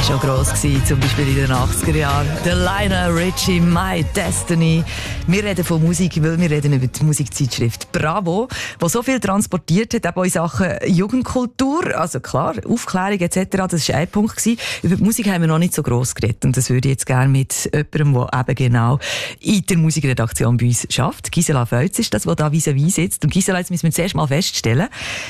schon gross gewesen, zum Beispiel in den 80er Jahren. Der Lionel Richie, My Destiny. Wir reden von Musik, weil wir reden über die Musikzeitschrift Bravo, die so viel transportiert hat, auch in Sachen Jugendkultur. Also klar, Aufklärung etc., das war ein Punkt gewesen. Über die Musik haben wir noch nicht so gross geredet. Und das würde ich jetzt gerne mit jemandem, der eben genau in der Musikredaktion bei uns schafft. Gisela Feutz ist das, der da vis-à-vis sitzt. Und Gisela, jetzt müssen wir zuerst mal feststellen,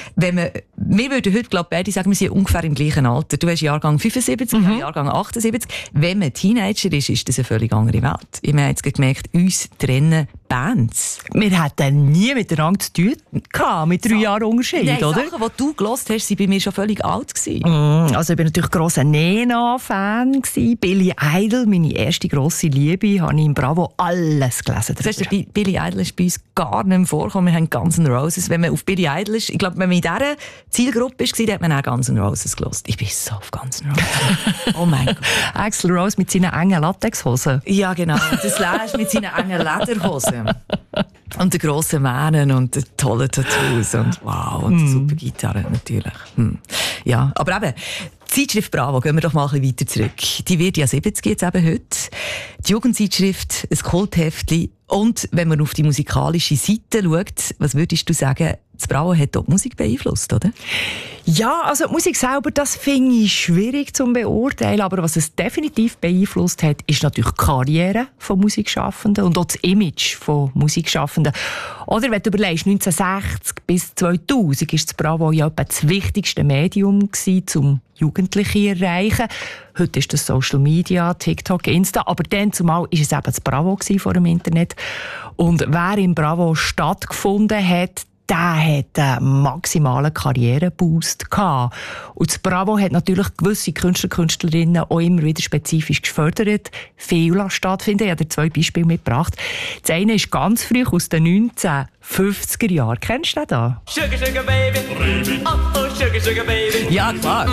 wir würden heute, glaube ich, beide sagen, wir sind ungefähr im gleichen Alter. Du hast Jahrgang 75, Jahrgang 78. Wenn man Teenager ist, ist das eine völlig andere Welt. Ich habe jetzt gemerkt, uns trennen Bands. Wir hatten nie miteinander zu tun gehabt, mit 3 Jahren Unterschied, Nein, oder? Sachen, die du gehört hast, waren bei mir schon völlig alt gewesen. Also ich war natürlich grosser Nena-Fan. Billy Idol, meine erste grosse Liebe, habe ich in Bravo alles gelesen. Das heißt, Billy Idol ist bei uns gar nicht mehr vorgekommen. Wir haben Guns N' Roses. Wenn man auf Billy Idol ist, ich glaube, wenn man in dieser Zielgruppe war, dann hat man auch Guns N' Roses gehört. Ich bin so auf Guns N' Roses. Oh mein Gott. Axl Rose mit seinen engen Latexhosen. Ja, genau. Das Slash mit seinen engen Lederhosen. Und den grossen Mähnen und den tollen Tattoos. Und wow, und die super Gitarre natürlich. Ja, aber eben, die Zeitschrift Bravo, gehen wir doch mal ein bisschen weiter zurück. Die wird ja 70 jetzt eben heute. Die Jugendzeitschrift, ein Kultheftchen. Und wenn man auf die musikalische Seite schaut, was würdest du sagen, das Bravo hat dort die Musik beeinflusst, oder? Ja, also die Musik selber, das finde ich schwierig zu beurteilen, aber was es definitiv beeinflusst hat, ist natürlich die Karriere von Musikschaffenden und auch das Image von Musikschaffenden. Oder wenn du überlegst, 1960 bis 2000 war das Bravo ja etwa das wichtigste Medium gewesen, um Jugendliche zu erreichen. Heute ist das Social Media, TikTok, Insta, aber dann zumal war es eben das Bravo vor dem Internet. Und wer im Bravo stattgefunden hat, der hat einen maximalen Karriereboost gehabt. Und das Bravo hat natürlich gewisse Künstler, Künstlerinnen auch immer wieder spezifisch gefördert. Viel stattfinden. Ich habe dir 2 Beispiele mitgebracht. Das eine ist ganz früh aus den 1950er Jahren. Kennst du den da? Sugar, sugar baby, oh, oh, sugar, sugar baby. Ja, klar.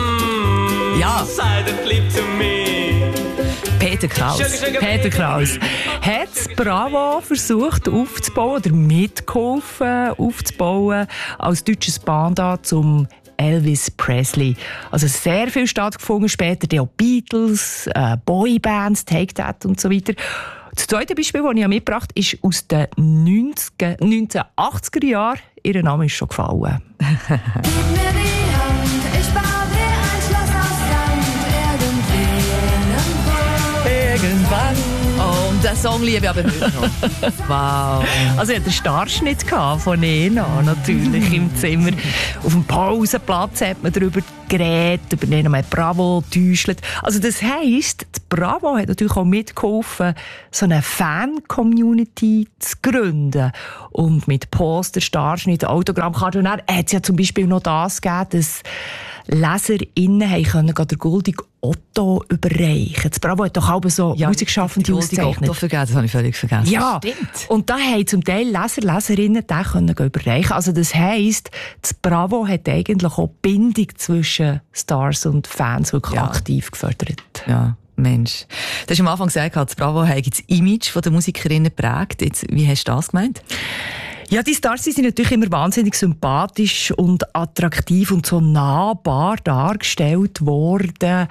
Ja. Sei doch lieb zu mir. Peter Kraus. Peter Kraus hat das Bravo versucht aufzubauen oder mitgeholfen aufzubauen als deutsches Pendant zum Elvis Presley. Also sehr viel stattgefunden, später die Beatles, Boybands, Take That und so weiter. Das zweite Beispiel, das ich mitgebracht habe, ist aus den 1980er Jahren. Ihr Name ist schon gefallen. Gib mir die Hand, ich baue dir ein Schloss aus Sand, Irgendwann. Oh, und den Song liebe ich aber heute noch. Wow. Also ich hatte den Starschnitt von Nena natürlich im Zimmer. Auf dem Pausenplatz hat man darüber geredet, über Nena mit Bravo getäuscht. Also das heisst, die Bravo hat natürlich auch mitgeholfen, so eine Fan-Community zu gründen. Und mit Poster, Starschnitt, Autogrammkarten hat es ja zum Beispiel noch das gegeben, dass LeserInnen können den Goldig Otto überreichen. Das Bravo hat doch auch so Musikschaffende ausgezeichnet. Otto vergessen, das habe ich völlig vergessen. Ja, stimmt. Und da haben zum Teil Leserinnen den können überreichen. Also das heisst, das Bravo hat eigentlich auch die Bindung zwischen Stars und Fans wirklich aktiv gefördert. Ja. Mensch. Du hast am Anfang gesagt, das Bravo hat das Image der Musikerinnen geprägt. Jetzt, wie hast du das gemeint? Ja, die Stars sind natürlich immer wahnsinnig sympathisch und attraktiv und so nahbar dargestellt worden.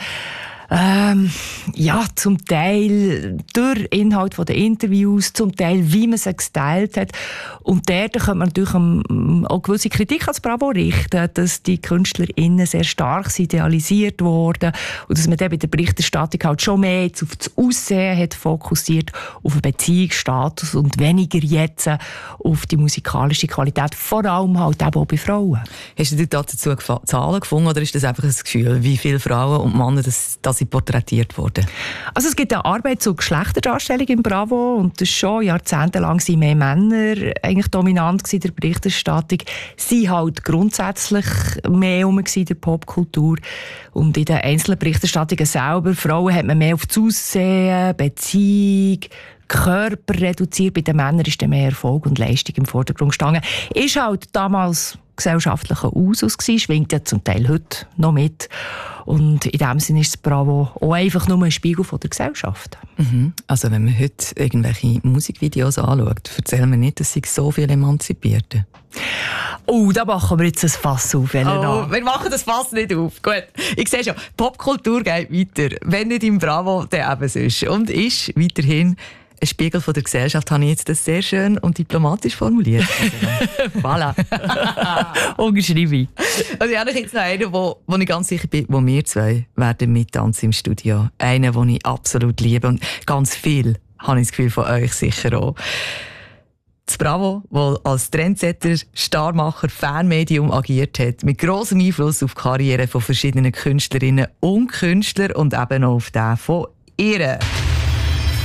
Ja, zum Teil durch Inhalt der Interviews, zum Teil wie man sie gestylt hat. Und da kann man natürlich auch gewisse Kritik als Bravo richten, dass die KünstlerInnen sehr stark idealisiert wurden und dass man dann bei der Berichterstattung halt schon mehr jetzt auf das Aussehen hat fokussiert, auf den Beziehungsstatus und weniger jetzt auf die musikalische Qualität, vor allem halt auch bei Frauen. Hast du dazu Zahlen gefunden oder ist das einfach ein Gefühl, wie viele Frauen und Männer das porträtiert wurden? Also es gibt eine Arbeit zur Geschlechterdarstellung im Bravo und das schon jahrzehntelang sind mehr Männer eigentlich dominant in der Berichterstattung. Sie halt grundsätzlich mehr in der Popkultur und in den einzelnen Berichterstattungen selber. Frauen hat man mehr auf das Aussehen, Beziehung, Körper reduziert. Bei den Männern ist dann mehr Erfolg und Leistung im Vordergrund gestanden. Ist halt damals gesellschaftlicher Usus gewesen, schwingt ja zum Teil heute noch mit. Und in dem Sinne ist das Bravo auch einfach nur ein Spiegel von der Gesellschaft. Also wenn man heute irgendwelche Musikvideos anschaut, erzählen wir nicht, dass sie so viel emanzipiert. Oh, da machen wir jetzt ein Fass auf, Elena. Wir machen das Fass nicht auf. Gut, ich sehe schon, Popkultur geht weiter. Wenn nicht im Bravo, dann eben sonst. Und ist weiterhin ein Spiegel von der Gesellschaft, habe ich jetzt das sehr schön und diplomatisch formuliert. Voilà. Unterschreibe. Also ich habe jetzt noch einen, wo ich ganz sicher bin, wo wir zwei werden mittanzen im Studio. Einen, den ich absolut liebe und ganz viel, habe ich das Gefühl, von euch sicher auch. Das Bravo, das als Trendsetter, Starmacher, Fanmedium agiert hat, mit grossem Einfluss auf die Karriere von verschiedenen Künstlerinnen und Künstlern und eben auch auf den von ihr.